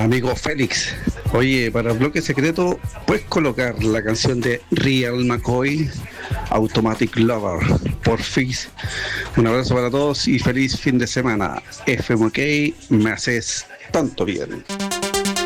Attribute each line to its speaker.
Speaker 1: Amigo Félix, oye, para el bloque secreto, ¿puedes colocar la canción de Real McCoy, Automatic Lover, por fin? Un abrazo para todos y feliz fin de semana. FMK, me haces tanto bien.